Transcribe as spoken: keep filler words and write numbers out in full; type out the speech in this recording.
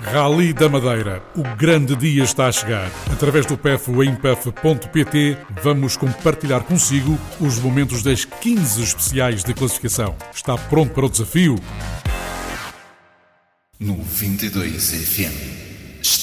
Rally da Madeira. O grande dia está a chegar. Através do P E F em P E F ponto P T vamos compartilhar consigo os momentos das quinze especiais de classificação. Está pronto para o desafio? noventa e dois F M